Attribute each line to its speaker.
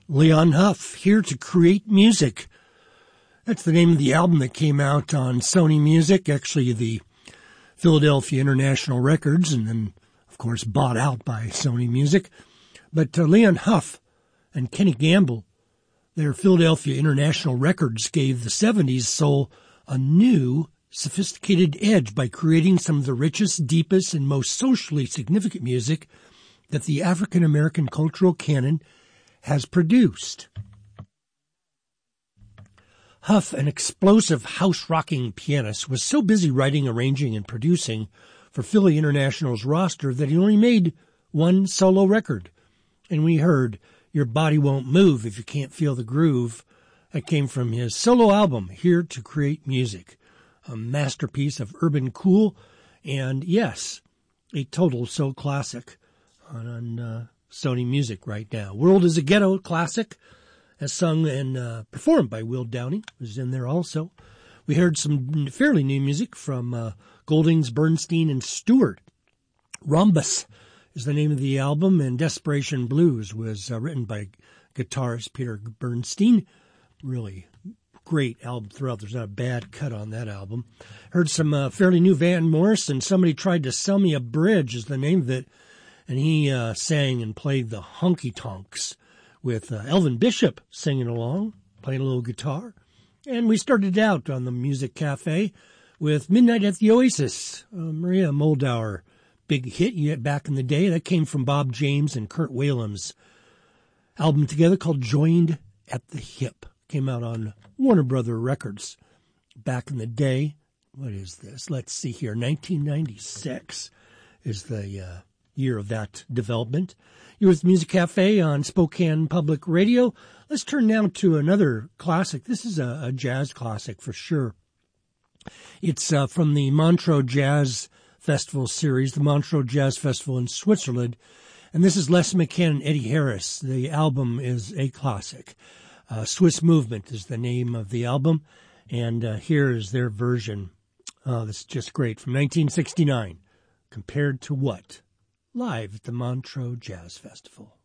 Speaker 1: Leon Huff, Here to Create Music. That's the name of the album that came out on Sony Music, actually the Philadelphia International Records, and then, of course, bought out by Sony Music. But Leon Huff and Kenny Gamble, their Philadelphia International Records, gave the 70s soul a new, sophisticated edge by creating some of the richest, deepest, and most socially significant music that the African-American cultural canon has produced. Huff, an explosive house-rocking pianist, was so busy writing, arranging, and producing for Philly International's roster that he only made one solo record. And we heard Your Body Won't Move If You Can't Feel the Groove. That came from his solo album, Here to Create Music, a masterpiece of urban cool, and yes, a total soul classic on Sony Music right now. World is a Ghetto classic, as sung and performed by Will Downing, who's in there also. We heard some fairly new music from Goldings, Bernstein, and Stewart. Rhombus is the name of the album, and Desperation Blues was written by guitarist Peter Bernstein. Really great album throughout. There's not a bad cut on that album. Heard some fairly new Van Morrison. Somebody Tried to Sell Me a Bridge is the name of it. And he sang and played the honky tonks with Elvin Bishop singing along, playing a little guitar. And we started out on the Music Cafe with Midnight at the Oasis, Maria Muldaur, big hit yet back in the day. That came from Bob James and Kurt Whalem's album together called Joined at the Hip. Came out on Warner Brother Records back in the day. What is this? Let's see here. 1996 is the year of that development. You're with Music Cafe on Spokane Public Radio. Let's turn now to another classic. This is a jazz classic for sure. It's from the Montreux Jazz Festival series, the Montreux Jazz Festival in Switzerland. And this is Les McCann and Eddie Harris. The album is a classic. Swiss Movement is the name of the album. And here is their version. This is just great. From 1969. Compared to What? Live at the Montreux Jazz Festival.